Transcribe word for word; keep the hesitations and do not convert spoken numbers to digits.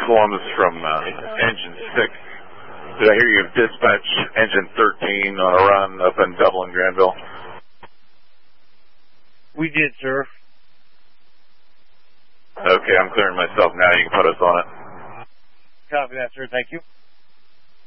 Columbus from uh, engine six. Did I hear you dispatch engine thirteen on a run up in Dublin, Granville? We did, sir. Okay, I'm clearing myself now. You can put us on it. Copy that, sir. Thank you.